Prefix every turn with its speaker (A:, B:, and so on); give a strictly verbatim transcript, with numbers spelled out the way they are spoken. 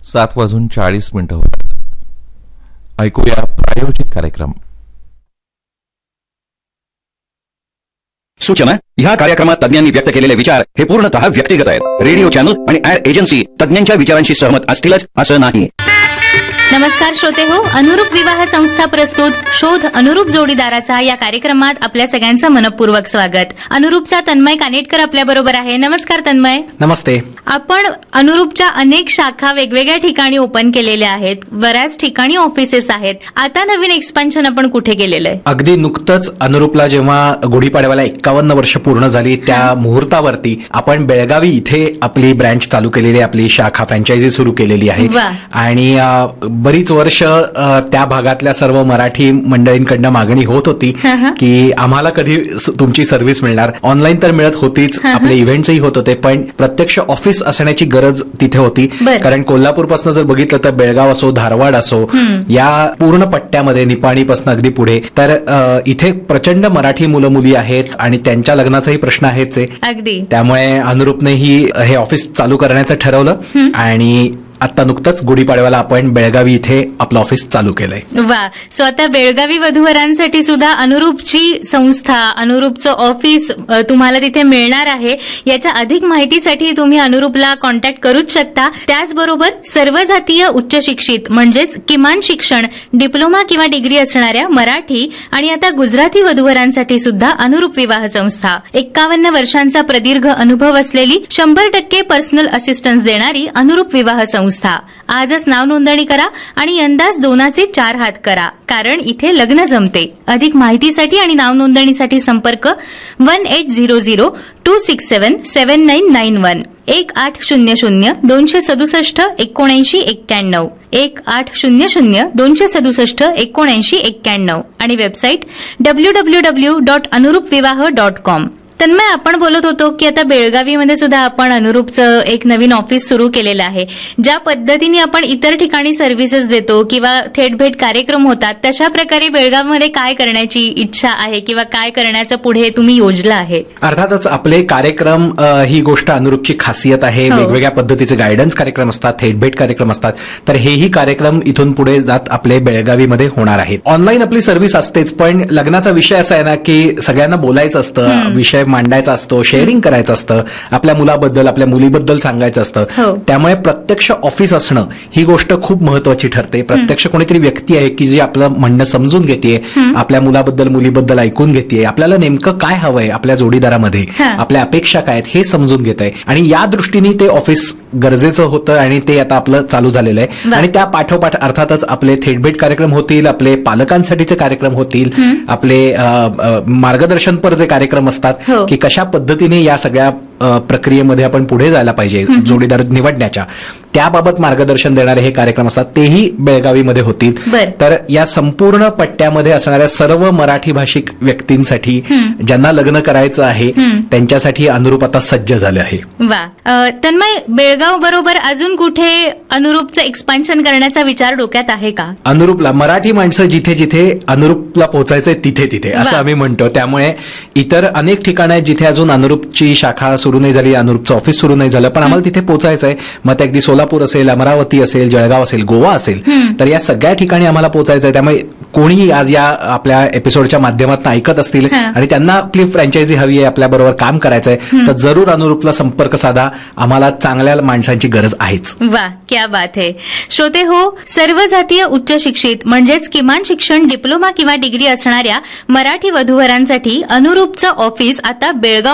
A: सात वाजून चाळीस मिनिटं होतात. ऐकूया प्रायोजित कार्यक्रम.
B: सूचना: ह्या कार्यक्रमात तज्ञांनी व्यक्त केलेले विचार हे पूर्णतः व्यक्तिगत आहेत. रेडिओ चॅनल आणि ऍड एजन्सी तज्ञांच्या विचारांशी सहमत असतीलच असं नाही.
C: नमस्कार श्रोते हो, अनुरूप विवाह संस्था प्रस्तुत शोध अनुरूप जोडीदाराचा या कार्यक्रमात आपल्या सगळ्यांचं मनपूर्वक स्वागत. अनुरूपचा तन्मय कानेटकर आपल्या बरोबर आहे. नमस्कार तन्मय.
D: नमस्ते.
C: आपण अनुरूपच्या अनेक शाखा वेगवेगळ्या ठिकाणी ओपन केलेल्या आहेत, बऱ्याच ठिकाणी ऑफिसेस आहेत. आता नवीन एक्सपान्शन आपण कुठे केलेलं आहे?
D: अगदी नुकतंच अनुरूपला जेव्हा गुढीपाडव्याला एक्कावन्न वर्ष पूर्ण झाली त्या मुहूर्तावरती आपण बेळगावी इथे आपली ब्रँच चालू केलेली, आपली शाखा फ्रँचायझी सुरू केलेली आहे. आणि बरीच वर्ष त्या भागातल्या सर्व मराठी मंडळींकडनं मागणी होत होती की आम्हाला कधी तुमची सर्व्हिस मिळणार. ऑनलाईन तर मिळत होतीच, आपले इव्हेंट्सही होत होते, पण प्रत्यक्ष ऑफिस असण्याची गरज तिथे होती. कारण कोल्हापूरपासून जर बघितलं तर बेळगाव असो, धारवाड असो, या पूर्ण पट्ट्यामध्ये निपाणीपासून अगदी पुढे तर इथे प्रचंड मराठी मुलं मुली आहेत आणि त्यांच्या लग्नाचाही प्रश्न आहेच आहे.
C: अगदी
D: त्यामुळे अनुरूपनेही हे ऑफिस चालू करण्याचं ठरवलं आणि आता नुकतंच गुढीपाडव्याला आपण बेळगावी इथे आपलं ऑफिस चालू केलंय.
C: वा, सो आता बेळगावी वधूवरांसाठी सुद्धा अनुरूपची संस्था, अनुरूपचं ऑफिस तुम्हाला तिथे मिळणार आहे. याच्या अधिक माहितीसाठी तुम्ही अनुरूपला कॉन्टॅक्ट करूच शकता. त्याचबरोबर सर्व जातीय उच्च शिक्षित म्हणजेच किमान शिक्षण डिप्लोमा किंवा डिग्री असणाऱ्या मराठी आणि आता गुजराती वधूवरांसाठी सुद्धा अनुरूप विवाह संस्था, एक्कावन्न वर्षांचा प्रदीर्घ अनुभव असलेली, शंभर टक्के पर्सनल असिस्टन्स देणारी अनुरूप विवाह संस्था. आजच नाव नोंदणी करा आणि यंदाच दोनाचे चार हात करा, कारण इथे लग्न जमते. अधिक माहितीसाठी आणि नाव नोंदणीसाठी संपर्क one eight zero zero to six seven seven nine nine one एक आठ शून्य शून्य दोनशे सदुसष्ट एकोणऐंशी एक्क्याण्णव एक आठ शून्य शून्य दोनशे सदुसष्ट एकोणऐंशी एक्क्याण्णव आणि website W W W dot अनुरूप विवाह डॉट कॉम. तन्मय, आपण बोलत होतो की आता बेळगावीमध्ये सुद्धा आपण अनुरूपचं एक नवीन ऑफिस सुरू केलेलं आहे. ज्या पद्धतीने आपण इतर ठिकाणी सर्व्हिसेस देतो किंवा थेट भेट कार्यक्रम होतात, तशा प्रकारे बेळगावमध्ये काय करण्याची इच्छा आहे किंवा काय करण्याचं पुढे तुम्ही योजलं आहे?
D: अर्थातच आपले कार्यक्रम ही गोष्ट अनुरूपची खासियत आहे. वेगवेगळ्या पद्धतीचे गायडन्स कार्यक्रम असतात, थेट भेट कार्यक्रम असतात. तर हेही कार्यक्रम इथून पुढे जात आपले बेळगावीमध्ये होणार आहेत. ऑनलाईन आपली सर्व्हिस असतेच, पण लग्नाचा विषय असा आहे ना की सगळ्यांना बोलायचं असतं, विषय मांडायचा असतो, शेअरिंग करायचं असतं, आपल्या मुलाबद्दल आपल्या मुलीबद्दल सांगायचं असतं. त्यामुळे प्रत्यक्ष ऑफिस असणं ही गोष्ट खूप महत्वाची ठरते. प्रत्यक्ष कोणीतरी व्यक्ती आहे की जी आपलं म्हणणं समजून घेते, आपल्या मुलाबद्दल मुलीबद्दल ऐकून घेते, आपल्याला नेमकं काय हवंय आपल्या जोडीदारामध्ये, आपल्या अपेक्षा काय आहेत हे समजून घेत आहे. आणि या दृष्टीने ते ऑफिस गरजेचं होतं आणि ते आता आपलं चालू झालेलं आहे. आणि त्या पाठोपाठ अर्थातच आपले थेटभेट कार्यक्रम होतील, आपले पालकांसाठीचे कार्यक्रम होतील, आपले मार्गदर्शनपर जे कार्यक्रम असतात की कशा पद्धतीने या सगळ्या प्रक्रियेमध्ये आपण पुढे जायला पाहिजे जोडीदार निवडण्याच्या, त्याबाबत मार्गदर्शन देणारे हे कार्यक्रम असतात, तेही बेळगावीमध्ये होतील. तर या संपूर्ण पट्ट्यामध्ये असणाऱ्या सर्व मराठी भाषिक व्यक्तींसाठी ज्यांना लग्न करायचं आहे त्यांच्यासाठी अनुरूप आता सज्ज झाले आहे.
C: वा, तन्मय, बेळगाव बरोबर अजून कुठे अनुरूपचं एक्सपान्शन करण्याचा विचार डोक्यात आहे का?
D: अनुरूपला मराठी माणसं जिथे जिथे अनुरूपला पोहोचायचंय तिथे तिथे असं आम्ही म्हणतो. त्यामुळे इतर अनेक ठिकाणं आहेत जिथे अजून अनुरूपची शाखा सुरू नाही झाली, अनुरूपचं ऑफिस सुरू नाही झालं, पण आम्हाला तिथे पोहोचायचंय. मग ते अगदी सोलापूर असेल, अमरावती असेल, जळगाव असेल, गोवा असेल, तर या सगळ्या ठिकाणी आम्हाला पोहोचायचंय. त्यामुळे कोणी आज या आपल्या एपिसोडच्या माध्यमातून ऐकत असतील आणि त्यांना आपली फ्रँचायझी हवी आहे, आपल्या बरोबर काम करायचंय, तर जरूर अनुरूपला संपर्क साधा. आम्हाला चांगल्या माणसांची गरज आहेच.
C: वा, क्या बात है. श्रोते हो, सर्व जातीय उच्च शिक्षित म्हणजेच किमान शिक्षण डिप्लोमा किंवा डिग्री असणाऱ्या मराठी वधूवरांसाठी अनुरूपचं ऑफिस आता बेळगाव